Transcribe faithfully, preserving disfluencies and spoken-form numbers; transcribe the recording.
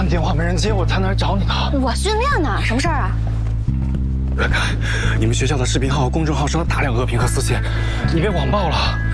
按电话没人接，我才能来找你的。 我训练呢，什么事儿啊？ 远看，你们学校的视频号、公众号收到大量恶评和私信，你被网暴了。